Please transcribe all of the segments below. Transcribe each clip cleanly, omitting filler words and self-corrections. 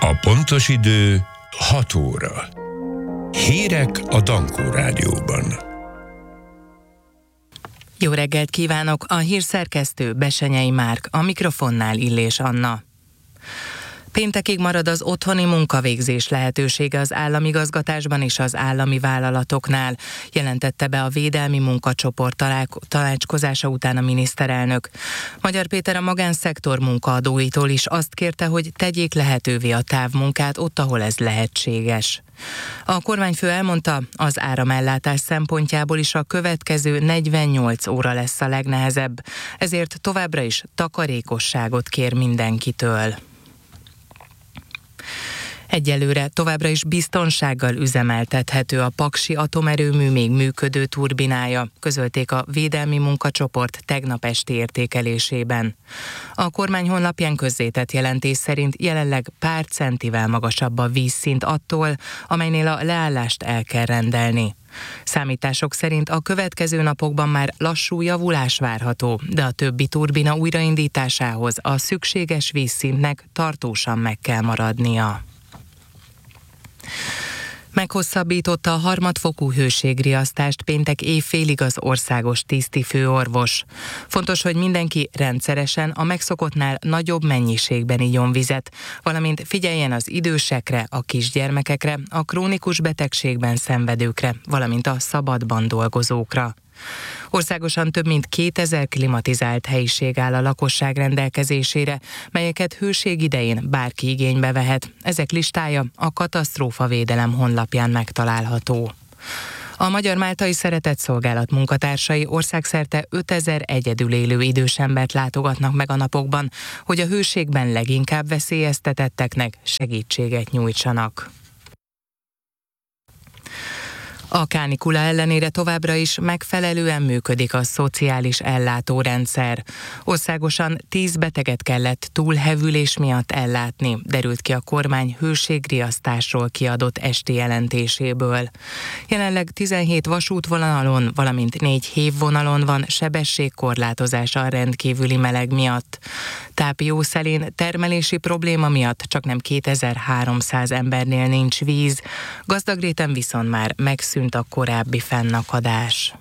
A pontos idő 6 óra. Hírek a Dankó Rádióban. Jó reggelt kívánok! A hírszerkesztő Besenyei Márk, a mikrofonnál Illés Anna. Péntekig marad az otthoni munkavégzés lehetősége az államigazgatásban és az állami vállalatoknál, jelentette be a Védelmi Munkacsoport tanácskozása után a miniszterelnök. Magyar Péter a magánszektor munkaadóitól is azt kérte, hogy tegyék lehetővé a távmunkát ott, ahol ez lehetséges. A kormányfő elmondta, az áramellátás szempontjából is a következő 48 óra lesz a legnehezebb, ezért továbbra is takarékosságot kér mindenkitől. Egyelőre továbbra is biztonsággal üzemeltethető a paksi atomerőmű még működő turbinája, közölték a Védelmi Munkacsoport tegnap esti értékelésében. A kormány honlapján közzétett jelentés szerint jelenleg pár centivel magasabb a vízszint attól, amelynél a leállást el kell rendelni. Számítások szerint a következő napokban már lassú javulás várható, de a többi turbina újraindításához a szükséges vízszintnek tartósan meg kell maradnia. Meghosszabbította a harmadfokú hőségriasztást péntek éjfélig az országos tisztifőorvos. Fontos, hogy mindenki rendszeresen a megszokottnál nagyobb mennyiségben igyon vizet, valamint figyeljen az idősekre, a kisgyermekekre, a krónikus betegségben szenvedőkre, valamint a szabadban dolgozókra. Országosan több mint 2000 klimatizált helyiség áll a lakosság rendelkezésére, melyeket hőség idején bárki igénybe vehet. Ezek listája a katasztrófavédelem honlapján megtalálható. A Magyar Máltai Szeretetszolgálat munkatársai országszerte 5000 egyedül élő idős embert látogatnak meg a napokban, hogy a hőségben leginkább veszélyeztetetteknek segítséget nyújtsanak. A kánikula ellenére továbbra is megfelelően működik a szociális ellátórendszer. Országosan 10 beteget kellett túlhevülés miatt ellátni, derült ki a kormány hőségriasztásról kiadott esti jelentéséből. Jelenleg 17 vasútvonalon, valamint 4 hévvonalon van sebességkorlátozás a rendkívüli meleg miatt. Tápiószelén termelési probléma miatt csaknem 2300 embernél nincs víz, Gazdagréten viszont már megszűnt a korábbi fennakadás.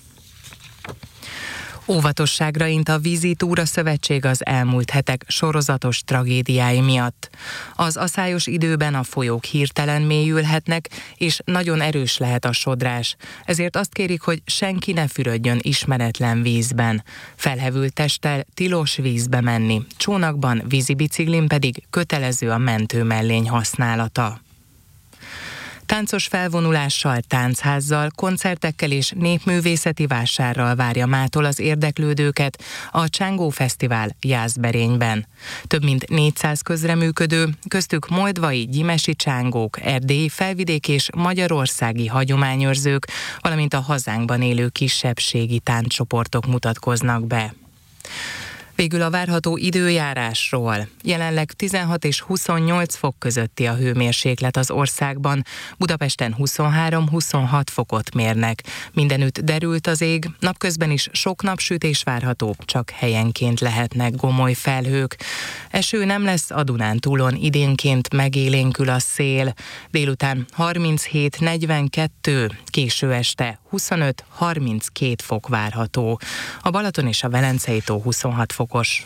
Óvatosságra int a Vízi Túra Szövetség az elmúlt hetek sorozatos tragédiái miatt. Az aszályos időben a folyók hirtelen mélyülhetnek, és nagyon erős lehet a sodrás. Ezért azt kérik, hogy senki ne fürödjön ismeretlen vízben. Felhevült testtel tilos vízbe menni, csónakban, vízibiciklin pedig kötelező a mentőmellény használata. Táncos felvonulással, tánchazzal, koncertekkel és népművészeti vásárral várja mától az érdeklődőket a Csángó Fesztivál Jászberényben. Több mint 400 közreműködő, köztük moldvai, gyimesi csángók, erdélyi, felvidéki és magyarországi hagyományőrzők, valamint a hazánkban élő kisebbségi tánccsoportok mutatkoznak be. Végül a várható időjárásról. Jelenleg 16 és 28 fok közötti a hőmérséklet az országban, Budapesten 23-26 fokot mérnek. Mindenütt derült az ég, napközben is sok napsütés várható, csak helyenként lehetnek gomoly felhők. Eső nem lesz a Dunántúlon, idénként megélénkül a szél. Délután 37-42, késő este 25-32 fok várható. A Balaton és a Velencei tó 26 fokos.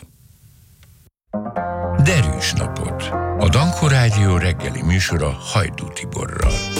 Derűs napot! A Dankó Rádió reggeli műsora Hajdú Tiborral.